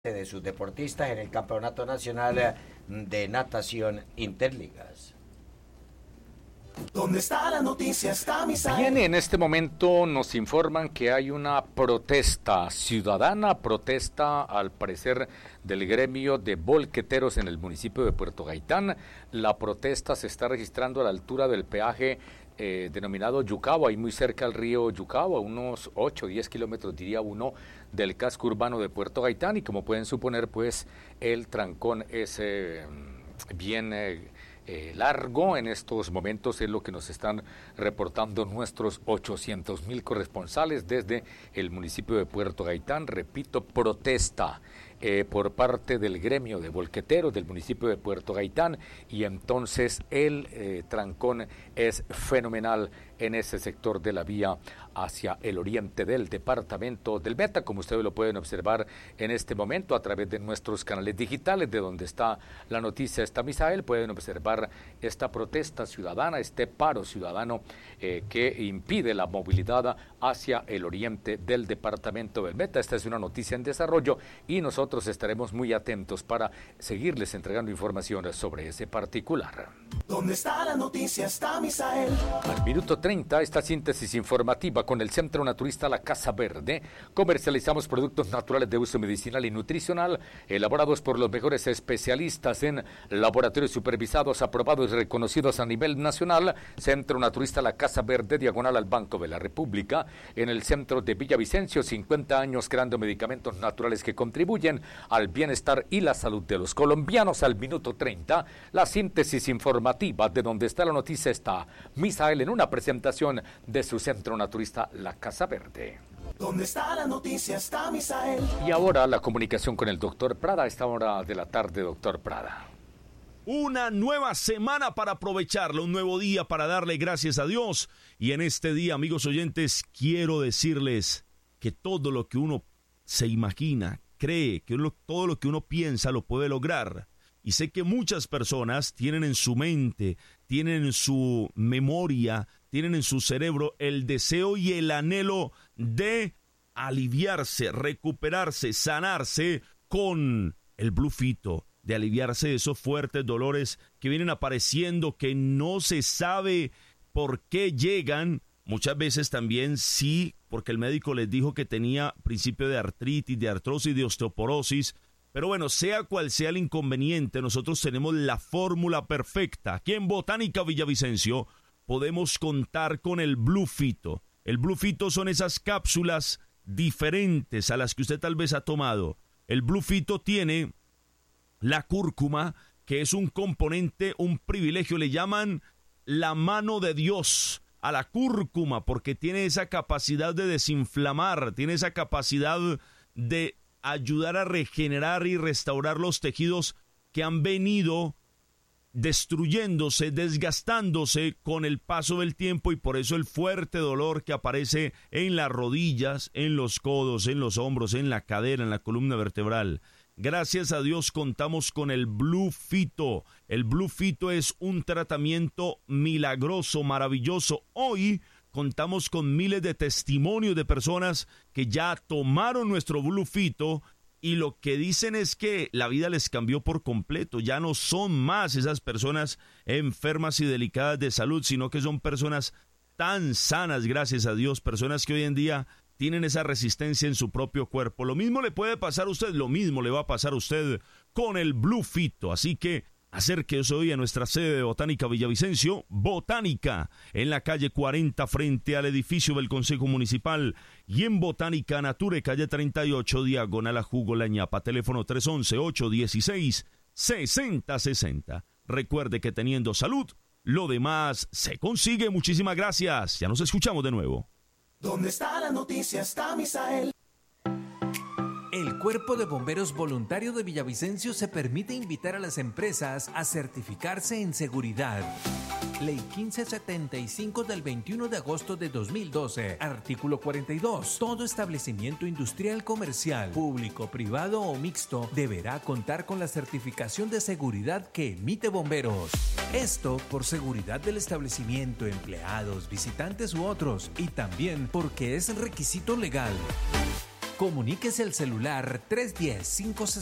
de sus deportistas en el Campeonato Nacional de Natación Interligas. ¿Dónde está la noticia? Está Misael. Bien, en este momento nos informan que hay una protesta ciudadana, protesta al parecer del gremio de volqueteros en el municipio de Puerto Gaitán. La protesta se está registrando a la altura del peaje denominado Yucaba, ahí muy cerca al río Yucaba, unos 8 o 10 kilómetros, diría uno, del casco urbano de Puerto Gaitán, y como pueden suponer, pues el trancón es bien largo en estos momentos, es lo que nos están reportando nuestros 800,000 corresponsales desde el municipio de Puerto Gaitán. Repito, protesta por parte del gremio de volqueteros del municipio de Puerto Gaitán, y entonces el trancón es fenomenal en ese sector de la vía hacia el oriente del departamento del Meta, como ustedes lo pueden observar en este momento a través de nuestros canales digitales, de donde está la noticia, está Misael. Pueden observar esta protesta ciudadana, este paro ciudadano que impide la movilidad hacia el oriente del departamento del Meta. Esta es una noticia en desarrollo y nosotros estaremos muy atentos para seguirles entregando información sobre ese particular. ¿Dónde está la noticia? Está Misael. Al minuto 30, esta síntesis informativa con el Centro Naturista La Casa Verde. Comercializamos productos naturales de uso medicinal y nutricional, elaborados por los mejores especialistas en laboratorios supervisados, aprobados y reconocidos a nivel nacional. Centro Naturista La Casa Verde, diagonal al Banco de la República, en el centro de Villavicencio. 50 años creando medicamentos naturales que contribuyen al bienestar y la salud de los colombianos. Al minuto 30, la síntesis informativa de donde está la noticia, está Misael en una presentación de su Centro Naturista La Casa Verde. ¿Dónde está la noticia? Está Misael. Y ahora la comunicación con el doctor Prada a esta hora de la tarde. Doctor Prada. Una nueva semana para aprovecharla, un nuevo día para darle gracias a Dios. Y en este día, amigos oyentes, quiero decirles que todo lo que uno se imagina, cree, que todo lo que uno piensa lo puede lograr. Y sé que muchas personas tienen en su mente, tienen en su memoria, tienen en su cerebro el deseo y el anhelo de aliviarse, recuperarse, sanarse con el Blue Fito, de aliviarse de esos fuertes dolores que vienen apareciendo, que no se sabe por qué llegan. Muchas veces también sí, porque el médico les dijo que tenía principio de artritis, de artrosis, de osteoporosis. Pero bueno, sea cual sea el inconveniente, nosotros tenemos la fórmula perfecta. Aquí en Botánica Villavicencio podemos contar con el Blue Fito. El Blue Fito son esas cápsulas diferentes a las que usted tal vez ha tomado. El Blue Fito tiene la cúrcuma, que es un componente, un privilegio, le llaman la mano de Dios a la cúrcuma, porque tiene esa capacidad de desinflamar, tiene esa capacidad de ayudar a regenerar y restaurar los tejidos que han venido destruyéndose, desgastándose con el paso del tiempo, y por eso el fuerte dolor que aparece en las rodillas, en los codos, en los hombros, en la cadera, en la columna vertebral. Gracias a Dios contamos con el Blue Fito. El Blue Fito es un tratamiento milagroso, maravilloso. Hoy contamos con miles de testimonios de personas que ya tomaron nuestro Blue Fito y lo que dicen es que la vida les cambió por completo. Ya no son más esas personas enfermas y delicadas de salud, sino que son personas tan sanas, gracias a Dios, personas que hoy en día tienen esa resistencia en su propio cuerpo. Lo mismo le puede pasar a usted, lo mismo le va a pasar a usted con el Blue Fito. Así que acérquese hoy a nuestra sede de Botánica Villavicencio, Botánica, en la calle 40 frente al edificio del Consejo Municipal, y en Botánica Nature, calle 38, diagonal a Jugo La Ñapa, teléfono 311-816-6060. Recuerde que teniendo salud, lo demás se consigue. Muchísimas gracias, ya nos escuchamos de nuevo. ¿Dónde está la noticia? Está Misael. El Cuerpo de Bomberos Voluntario de Villavicencio se permite invitar a las empresas a certificarse en seguridad. Ley 1575 del 21 de agosto de 2012, artículo 42. Todo establecimiento industrial, comercial, público, privado o mixto deberá contar con la certificación de seguridad que emite Bomberos. Esto por seguridad del establecimiento, empleados, visitantes u otros, y también porque es requisito legal. Comuníquese al celular 310-560.